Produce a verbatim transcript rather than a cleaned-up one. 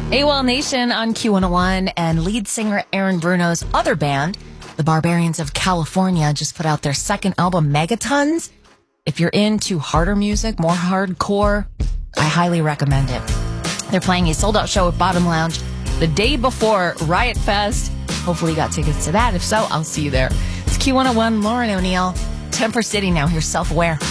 AWOL Nation on Q one oh one, and lead singer Aaron Bruno's other band, the Barbarians of California, just put out their second album, Megatons. If you're into harder music, more hardcore, I highly recommend it. They're playing a sold-out show at Bottom Lounge the day before Riot Fest. Hopefully you got tickets to that. If so, I'll see you there. It's Q one oh one, Lauren O'Neill, Temper City now. Here's Self-Aware.